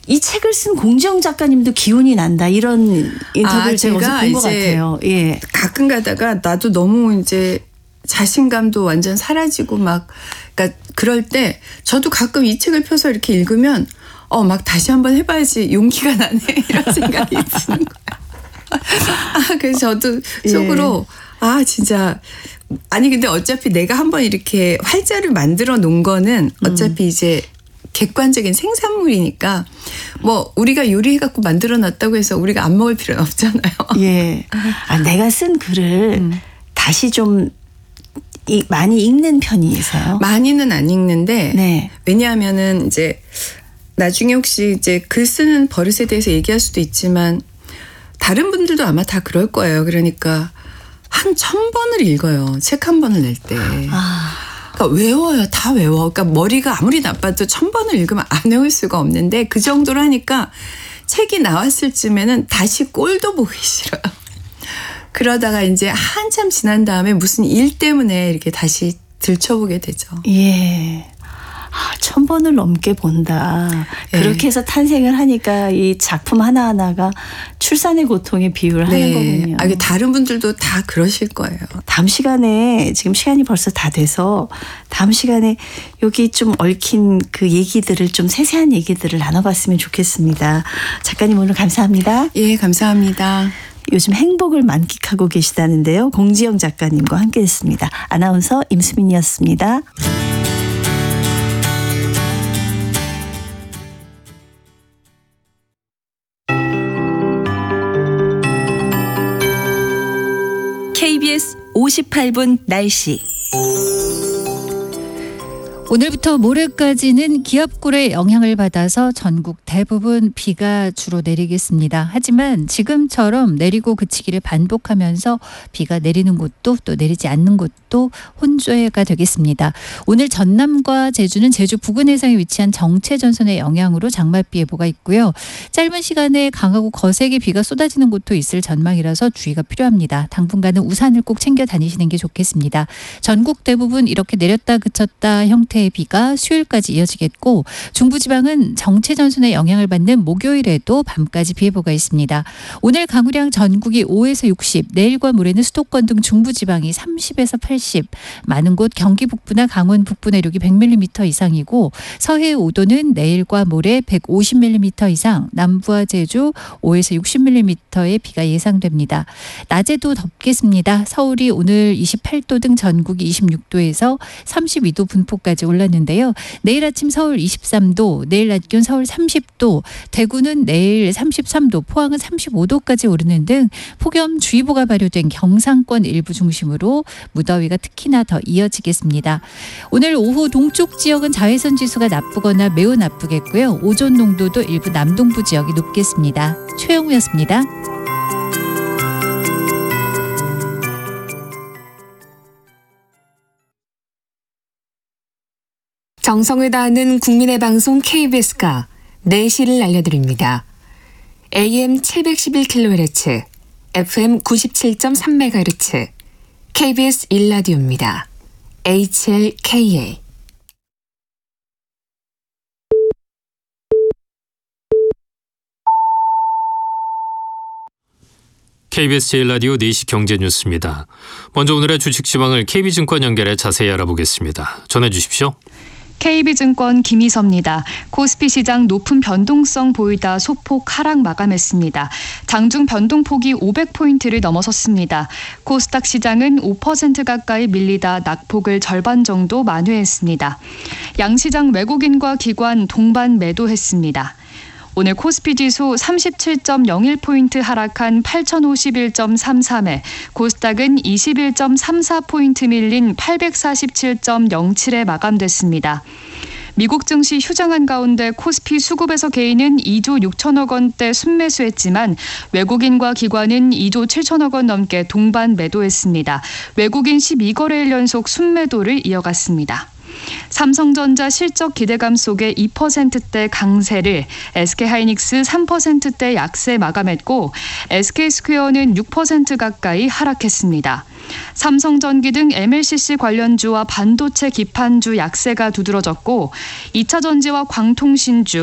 이 책을 쓴 공지영 작가님도 기운이 난다 이런 인터뷰를 제가 어디서 본 것 같아요. 예. 가끔 가다가 나도 너무 이제 자신감도 완전 사라지고 막 그러니까 그럴 때 저도 가끔 이 책을 펴서 이렇게 읽으면 막 다시 한번 해봐야지 용기가 나네 이런 생각이 드는 거야. 그래서 저도 속으로 진짜 아니 근데 어차피 내가 한번 이렇게 활자를 만들어 놓은 거는 어차피 이제 객관적인 생산물이니까 뭐 우리가 요리해갖고 만들어 놨다고 해서 우리가 안 먹을 필요는 없잖아요. 예. 내가 쓴 글을 다시 좀 많이 읽는 편이세요? 많이는 안 읽는데 네. 왜냐하면은 이제 나중에 혹시 이제 글 쓰는 버릇에 대해서 얘기할 수도 있지만 다른 분들도 아마 다 그럴 거예요. 그러니까 한 1000번을 읽어요. 책 한 번을 낼 때. 그러니까 외워요. 다 외워. 그러니까 머리가 아무리 나빠도 1000번을 읽으면 안 외울 수가 없는데 그 정도로 하니까 책이 나왔을 쯤에는 다시 꼴도 보기 싫어요. 그러다가 이제 한참 지난 다음에 무슨 일 때문에 이렇게 다시 들춰보게 되죠. 예. 1000번을 넘게 본다. 그렇게 해서 탄생을 하니까 이 작품 하나하나가 출산의 고통에 비유를 하는 거군요. 다른 분들도 다 그러실 거예요. 다음 시간에 지금 시간이 벌써 다 돼서 다음 시간에 여기 좀 얽힌 그 얘기들을 좀 세세한 얘기들을 나눠봤으면 좋겠습니다. 작가님 오늘 감사합니다. 예, 감사합니다. 요즘 행복을 만끽하고 계시다는데요. 공지영 작가님과 함께했습니다. 아나운서 임수민이었습니다. KBS 58분 날씨. 오늘부터 모레까지는 기압골의 영향을 받아서 전국 대부분 비가 주로 내리겠습니다. 하지만 지금처럼 내리고 그치기를 반복하면서 비가 내리는 곳도 또 내리지 않는 곳도 혼조해가 되겠습니다. 오늘 전남과 제주는 제주 부근 해상에 위치한 정체전선의 영향으로 장맛비 예보가 있고요. 짧은 시간에 강하고 거세게 비가 쏟아지는 곳도 있을 전망이라서 주의가 필요합니다. 당분간은 우산을 꼭 챙겨 다니시는 게 좋겠습니다. 전국 대부분 이렇게 내렸다 그쳤다 형태의 비가 수요일까지 이어지겠고 중부지방은 정체전선의 영향을 받는 목요일에도 밤까지 비 예보가 있습니다. 오늘 강우량 전국이 5에서 60, 내일과 모레는 수도권 등 중부지방이 30에서 80, 많은 곳 경기 북부나 강원 북부 내륙이 100mm 이상이고 서해 5도는 내일과 모레 150mm 이상, 남부와 제주 5에서 60mm의 비가 예상됩니다. 낮에도 덥겠습니다. 서울이 오늘 28도 등 전국이 26도에서 32도 분포까지 올랐는데요. 내일 아침 서울 23도, 내일 낮 기온 서울 30도, 대구는 내일 33도, 포항은 35도까지 오르는 등 폭염주의보가 발효된 경상권 일부 중심으로 무더위가 특히나 더 이어지겠습니다. 오늘 오후 동쪽 지역은 자외선 지수가 나쁘거나 매우 나쁘겠고요. 오존 농도도 일부 남동부 지역이 높겠습니다. 최영우였습니다. 정성을 다하는 국민의 방송 KBS가 4시를 알려드립니다. AM 711kHz, FM 97.3MHz, KBS 1라디오입니다. HLKA. KBS 제1라디오 4시 경제뉴스입니다. 먼저 오늘의 주식시황을 KB증권 연결해 자세히 알아보겠습니다. 전해주십시오. KB증권 김희섭입니다. 코스피 시장 높은 변동성 보이다 소폭 하락 마감했습니다. 장중 변동폭이 500포인트를 넘어섰습니다. 코스닥 시장은 5% 가까이 밀리다 낙폭을 절반 정도 만회했습니다. 양시장 외국인과 기관 동반 매도했습니다. 오늘 코스피 지수 37.01포인트 하락한 8051.33에 코스닥은 21.34포인트 밀린 847.07에 마감됐습니다. 미국 증시 휴장한 가운데 코스피 수급에서 개인은 2조 6천억 원대 순매수했지만 외국인과 기관은 2조 7천억 원 넘게 동반 매도했습니다. 외국인 12거래일 연속 순매도를 이어갔습니다. 삼성전자 실적 기대감 속에 2%대 강세를, SK하이닉스 3%대 약세 마감했고 SK스퀘어는 6% 가까이 하락했습니다. 삼성전기 등 MLCC 관련주와 반도체 기판주 약세가 두드러졌고 2차전지와 광통신주,